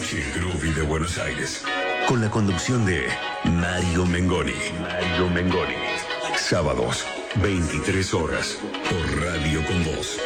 Noche Groovy de Buenos Aires. Con la conducción de Mario Mengoni. Sábados, 23 horas, por Radio Con Voz.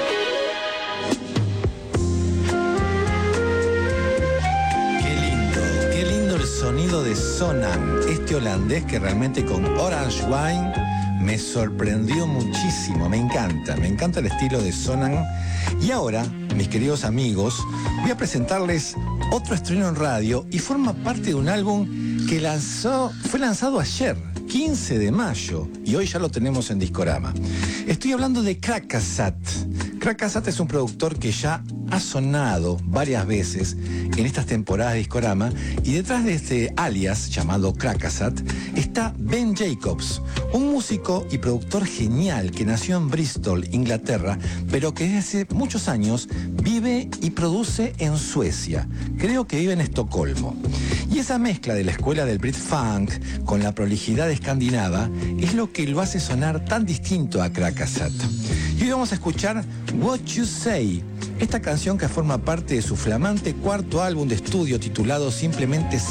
Qué lindo el sonido de Sonang, este holandés que realmente con Orange Wine me sorprendió muchísimo. Me encanta el estilo de Sonang. Y ahora, mis queridos amigos, voy a presentarles otro estreno en radio y forma parte de un álbum que fue lanzado ayer, 15 de mayo, y hoy ya lo tenemos en Discorama. Estoy hablando de Krakazat. Krakazat es un productor que ya ha sonado varias veces en estas temporadas de Discorama, y detrás de este alias llamado Krakazat está Ben Jacobs, un músico y productor genial que nació en Bristol, Inglaterra, pero que desde hace muchos años vive y produce en Suecia. Creo que vive en Estocolmo. Y esa mezcla de la escuela del Brit Funk con la prolijidad escandinava es lo que lo hace sonar tan distinto a Krakazat. Y hoy vamos a escuchar What You Say, esta canción que forma parte de su flamante cuarto álbum de estudio titulado simplemente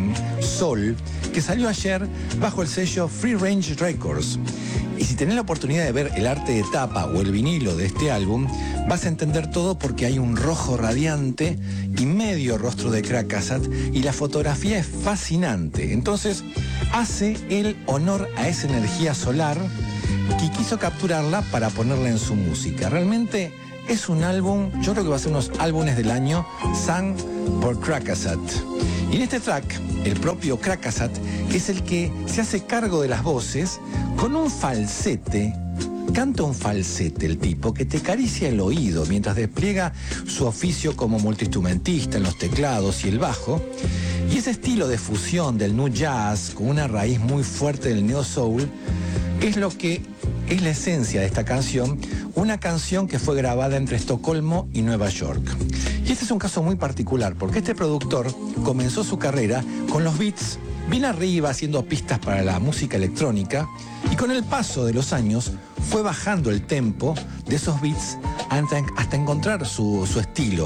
Sol, que salió ayer bajo el sello Free Range Records. Y si tenés la oportunidad de ver el arte de tapa o el vinilo de este álbum, vas a entender todo porque hay un rojo radiante y medio rostro de Krakazat y la fotografía es fascinante. Entonces hace el honor a esa energía solar y quiso capturarla para ponerla en su música. Realmente es un álbum, yo creo que va a ser unos álbumes del año, sung por Krakazat. Y en este track, el propio Krakazat es el que se hace cargo de las voces con un falsete. Canta un falsete el tipo que te acaricia el oído mientras despliega su oficio como multiinstrumentista en los teclados y el bajo. Y ese estilo de fusión del nu jazz con una raíz muy fuerte del neo soul es lo que es la esencia de esta canción, una canción que fue grabada entre Estocolmo y Nueva York. Y este es un caso muy particular porque este productor comenzó su carrera con los beats bien arriba, haciendo pistas para la música electrónica, y con el paso de los años fue bajando el tempo de esos beats hasta encontrar su estilo.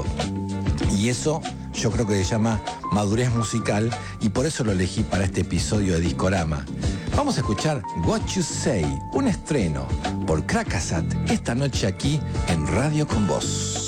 Y eso yo creo que se llama madurez musical, y por eso lo elegí para este episodio de Discorama. Vamos a escuchar What You Say, un estreno por Krakazat esta noche aquí en Radio Con Voz.